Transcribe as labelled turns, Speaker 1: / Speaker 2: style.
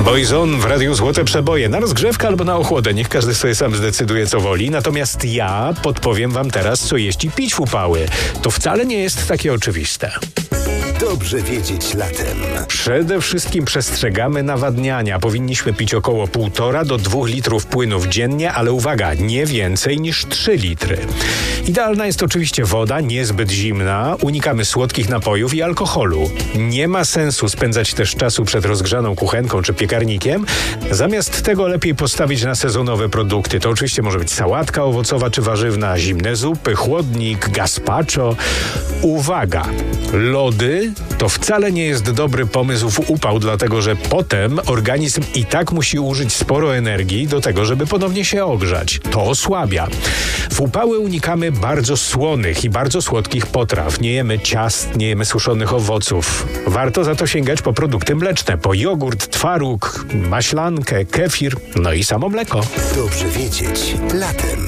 Speaker 1: Boyzone w Radiu Złote Przeboje. Na rozgrzewkę albo na ochłodę. Niech każdy sobie sam zdecyduje, co woli. Natomiast ja podpowiem wam teraz, co jeść i pić w upały. To wcale nie jest takie oczywiste.
Speaker 2: Dobrze wiedzieć latem.
Speaker 1: Przede wszystkim przestrzegamy nawadniania. Powinniśmy pić około 1,5 do 2 litrów płynów dziennie, ale uwaga, nie więcej niż 3 litry. Idealna jest oczywiście woda, niezbyt zimna. Unikamy słodkich napojów i alkoholu. Nie ma sensu spędzać też czasu przed rozgrzaną kuchenką czy piekarnikiem. Zamiast tego lepiej postawić na sezonowe produkty. To oczywiście może być sałatka owocowa czy warzywna, zimne zupy, chłodnik, gazpacho. Uwaga! Lody to wcale nie jest dobry pomysł w upał, dlatego że potem organizm i tak musi użyć sporo energii do tego, żeby ponownie się ogrzać. To osłabia. W upały unikamy bardzo słonych i bardzo słodkich potraw. Nie jemy ciast, nie jemy suszonych owoców. Warto za to sięgać po produkty mleczne, po jogurt, twaróg, maślankę, kefir, no i samo mleko.
Speaker 2: Dobrze wiedzieć latem.